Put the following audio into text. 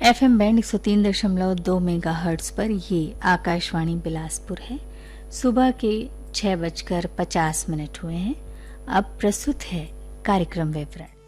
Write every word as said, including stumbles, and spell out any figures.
FM band एक सौ तीन दशमलव दो मेगा हर्ट्ज पर ये आकाशवाणी बिलासपुर है। सुबह के छह बजकर पचास मिनट हुए हैं। अब प्रस्तुत है कार्यक्रम विवरण।